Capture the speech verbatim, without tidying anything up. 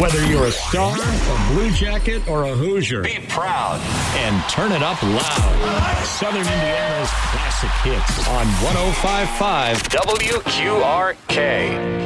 Whether you're a Star, a Blue Jacket, or a Hoosier, be proud and turn it up loud. Southern Indiana's classic hits on one oh five point five W Q R K.